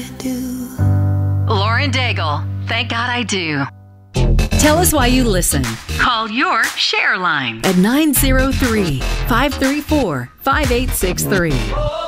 Lauren Daigle, thank God I do. Tell us why you listen Call your share line. at 903-534-5863.